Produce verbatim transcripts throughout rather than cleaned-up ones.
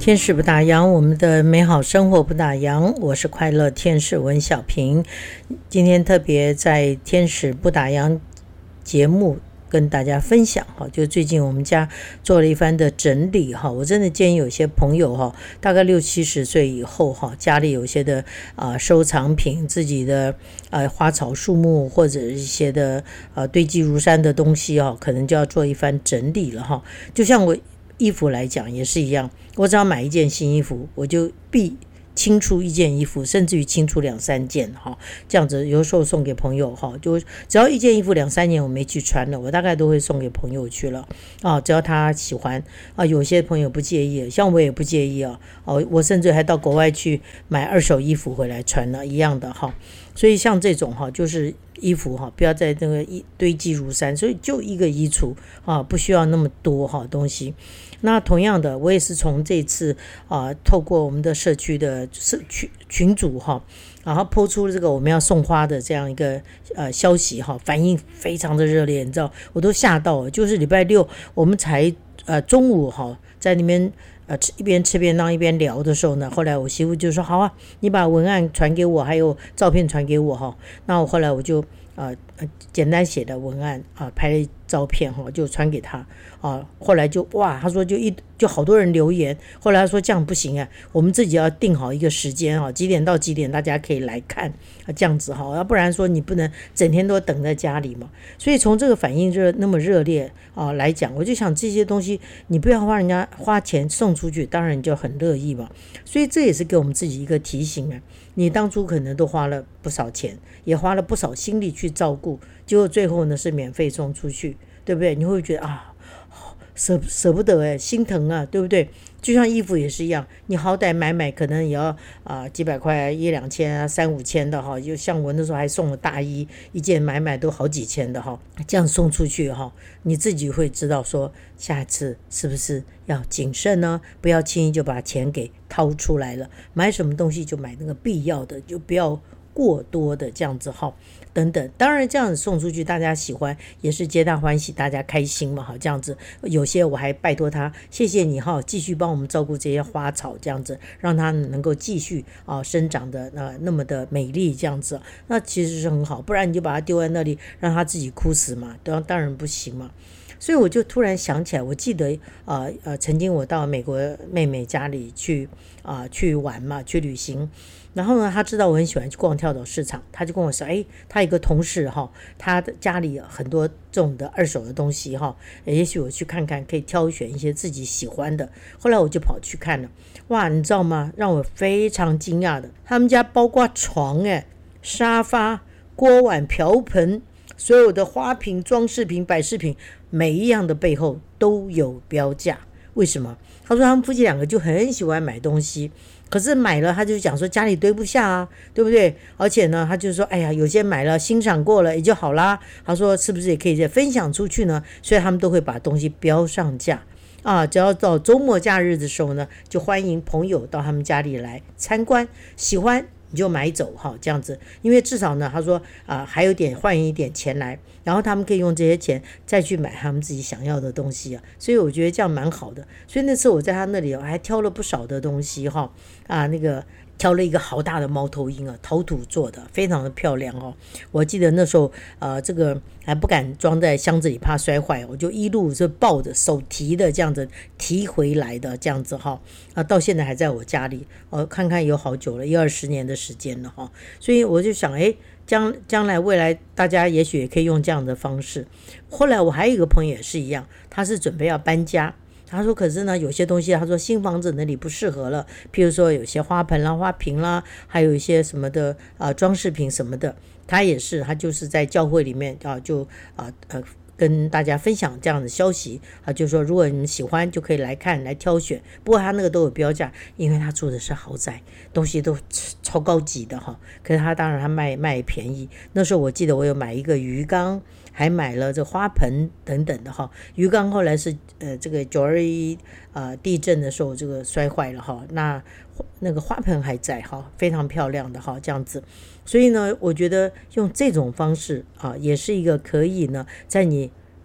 天使不打烊，我们的美好生活不打烊。我是快乐天使文小平，今天特别在天使不打烊节目跟大家分享，就最近我们家做了一番的整理。我真的建议有些朋友大概六七十岁以后，家里有些的收藏品，自己的花草树木或者一些的堆积如山的东西，可能就要做一番整理了。就像我衣服来讲也是一样，我只要买一件新衣服，我就必清出一件衣服，甚至于清出两三件，这样子有时候送给朋友，就只要一件衣服两三年我没去穿了，我大概都会送给朋友去了，只要他喜欢，有些朋友不介意，像我也不介意，我甚至还到国外去买二手衣服回来穿了一样的。所以像这种就是衣服不要在那个堆积如山，所以就一个衣橱不需要那么多东西。那同样的，我也是从这次透过我们的社区的群群组然后po出这个我们要送花的这样一个呃消息，反应非常的热烈，你知道我都吓到了。就是礼拜六我们才呃中午在那边呃一边吃便当一边聊的时候呢，后来我媳妇就说好啊，你把文案传给我，还有照片传给我。那我后来我就呃简单写的文案啊，拍了照片就传给他啊。后来就哇，他说就一就好多人留言。后来他说这样不行啊，我们自己要定好一个时间啊，几点到几点大家可以来看啊，这样子哈，要不然说你不能整天都等在家里嘛。所以从这个反应热那么热烈啊来讲，我就想这些东西你不要花人家花钱送出去，当然就很乐意嘛。所以这也是给我们自己一个提醒啊，你当初可能都花了不少钱，也花了不少心力去照顾，结果最后呢是免费送出去，对不对？你会觉得啊舍舍不得哎，心疼啊，对不对？就像衣服也是一样，你好歹买买可能也要啊、呃、几百块，一两千啊，三五千的哈。就像我那时候还送了大衣，一件买买都好几千的哈，这样送出去哈，你自己会知道说下次是不是要谨慎呢？不要轻易就把钱给掏出来了，买什么东西就买那个必要的，就不要过多的这样子哈，等等。当然这样子送出去大家喜欢也是皆大欢喜，大家开心嘛哈，这样子。有些我还拜托他，谢谢你哈，继续帮我们照顾这些花草，这样子让它能够继续啊生长的呃那么的美丽，这样子，那其实是很好。不然你就把它丢在那里让它自己枯死嘛，当当然不行嘛。所以我就突然想起来，我记得呃呃，曾经我到美国妹妹家里去啊、呃、去玩嘛，去旅行。然后呢，他知道我很喜欢去逛跳蚤市场，他就跟我说，哎，他有一个同事哈，他的家里有很多这种的二手的东西哈，也许我去看看，可以挑选一些自己喜欢的。后来我就跑去看了，哇，你知道吗？让我非常惊讶的，他们家包括床哎、沙发、锅碗瓢盆，所有的花瓶、装饰品、摆饰品，每一样的背后都有标价。为什么？他说他们夫妻两个就很喜欢买东西，可是买了他就讲说家里堆不下啊，对不对？而且呢他就说哎呀，有些买了欣赏过了也就好啦，他说是不是也可以再分享出去呢？所以他们都会把东西标上架啊，只要到周末假日的时候呢，就欢迎朋友到他们家里来参观，喜欢你就买走哈，这样子。因为至少呢他说啊、呃、还有点换一点钱来，然后他们可以用这些钱再去买他们自己想要的东西啊，所以我觉得这样蛮好的。所以那次我在他那里还挑了不少的东西哈，啊那个挑了一个好大的猫头鹰啊，陶土做的，非常的漂亮哦。我记得那时候呃这个还不敢装在箱子里，怕摔坏，我就一路是抱着手提的这样子提回来的这样子哈，啊到现在还在我家里，呃看看有好久了，一二十年的时间了哈。所以我就想哎。将将来未来大家也许也可以用这样的方式。后来我还有一个朋友也是一样，他是准备要搬家，他说可是呢有些东西他说新房子那里不适合了，譬如说有些花盆啦花瓶啦，还有一些什么的啊、呃、装饰品什么的，他也是他就是在教会里面啊就啊呃跟大家分享这样的消息啊，就是说如果你们喜欢就可以来看来挑选，不过他那个都有标价，因为他住的是豪宅，东西都超高级的哈。可是他当然他卖卖便宜，那时候我记得我有买一个鱼缸，还买了这花盆等等的哈。鱼缸后来是呃这个九二一呃地震的时候这个摔坏了哈，那那个花盆还在哈，非常漂亮的哈这样子。所以呢我觉得用这种方式啊，也是一个可以呢在你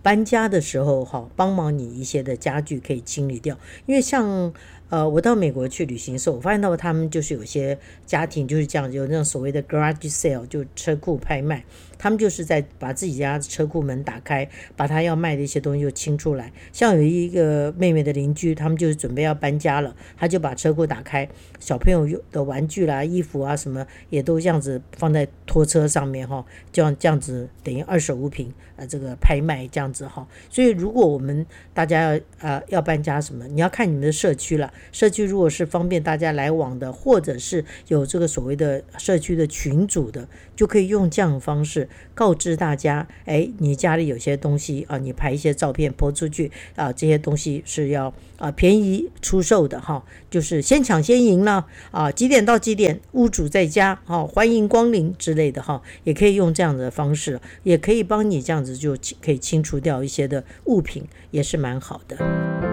搬家的时候哈，帮忙你一些的家具可以清理掉。因为像呃，我到美国去旅行的时候，我发现到他们就是有些家庭就是这样，有那种所谓的 garage sale， 就车库拍卖，他们就是在把自己家车库门打开，把他要卖的一些东西就清出来。像有一个妹妹的邻居，他们就是准备要搬家了，他就把车库打开，小朋友的玩具啦、衣服啊什么也都这样子放在拖车上面哈，这样这样子等于二手物品呃这个拍卖这样子哈。所以如果我们大家要呃要搬家什么，你要看你们的社区了。社区如果是方便大家来往的，或者是有这个所谓的社区的群组的，就可以用这样的方式告知大家，哎，你家里有些东西啊，你拍一些照片 po 出去啊，这些东西是要啊便宜出售的哈，就是先抢先赢了啊，几点到几点屋主在家啊，欢迎光临之类的哈，也可以用这样的方式，也可以帮你这样子就可以清除掉一些的物品，也是蛮好的。